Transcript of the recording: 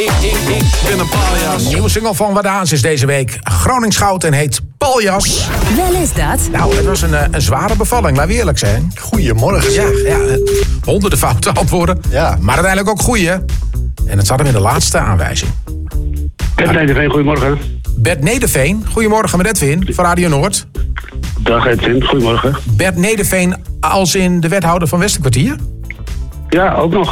Ik ben een paljas. Nieuwe single van Wadaas is deze week Groningsgoud en heet Paljas. Wel is dat. Nou, het was een zware bevalling, laten we eerlijk zijn. Goedemorgen. Ja, honderden foute antwoorden. Ja. Maar uiteindelijk ook goeie. En het zat hem in de laatste aanwijzing. Bert Nederveen, goedemorgen. Bert Nederveen, goedemorgen met Edwin van Radio Noord. Dag Edwin, goedemorgen. Bert Nederveen als in de wethouder van Westerkwartier? Ja, ook nog.